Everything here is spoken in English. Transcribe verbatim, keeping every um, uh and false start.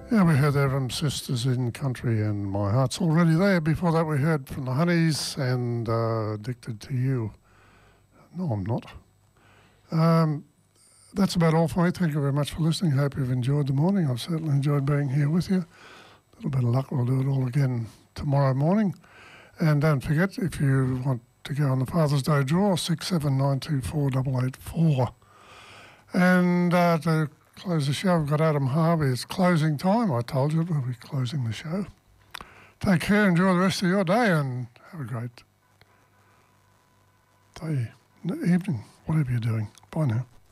Yeah, we heard there from Sisters in Country and My Heart's Already There. Before that, we heard from the Honeys and uh, Addicted to You. No, I'm not. Um, that's about all for me. Thank you very much for listening. Hope you've enjoyed the morning. I've certainly enjoyed being here with you. A little bit of luck, we'll do it all again tomorrow morning. And don't forget, if you want to go on the Father's Day draw, six seven nine two four eight eight four. And uh, to close the show, we've got Adam Harvey. It's closing time. I told you we'll be closing the show. Take care, enjoy the rest of your day, and have a great day, evening, whatever you're doing. Bye now.